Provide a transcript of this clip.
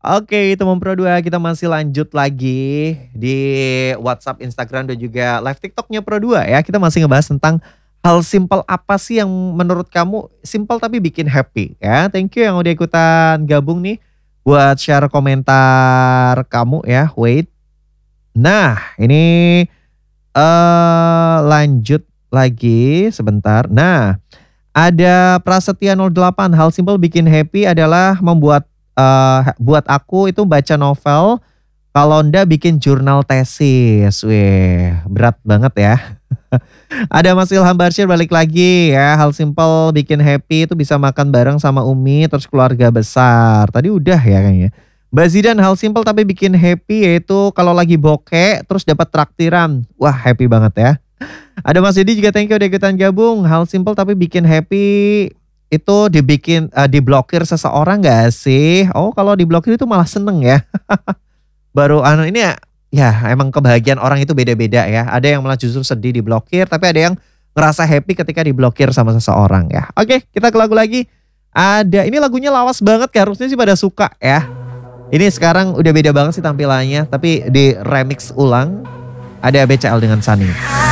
Oke, Teman Pro 2 kita masih lanjut lagi di WhatsApp, Instagram dan juga live TikToknya Pro 2 ya. Kita masih ngebahas tentang hal simpel apa sih yang menurut kamu simpel tapi bikin happy ya. Thank you yang udah ikutan gabung nih buat share komentar kamu ya. Wait. Nah, ini lanjut lagi sebentar. Nah, ada Prasetya 08, hal simpel bikin happy adalah buat aku itu baca novel, kalau ndak bikin jurnal tesis. Wih, berat banget ya. Ada Mas Ilham Barsyir balik lagi ya, hal simpel bikin happy itu bisa makan bareng sama Umi terus keluarga besar. Tadi udah ya kayaknya. Mbak Zidan, hal simpel tapi bikin happy yaitu kalau lagi bokeh terus dapat traktiran. Wah, happy banget ya. Ada Mas Didi juga, thank you udah ikutan gabung. Hal simpel tapi bikin happy itu diblokir seseorang gak sih? Oh, kalau diblokir itu malah seneng ya. Baru ini ya, ya emang kebahagiaan orang itu beda-beda ya. Ada yang malah justru sedih diblokir, tapi ada yang ngerasa happy ketika diblokir sama seseorang ya. Oke, kita ke lagu lagi. Ada, ini lagunya lawas banget ya, harusnya sih pada suka ya. Ini sekarang udah beda banget sih tampilannya, tapi di remix ulang. Ada BCL dengan Sunny.